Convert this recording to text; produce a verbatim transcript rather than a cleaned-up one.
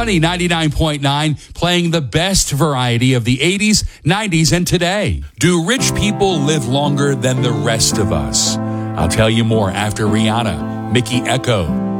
Sunny ninety-nine point nine, playing the best variety of the eighties, nineties, and today. Do rich people live longer than the rest of us? I'll tell you more after Rihanna, Mickey Echo.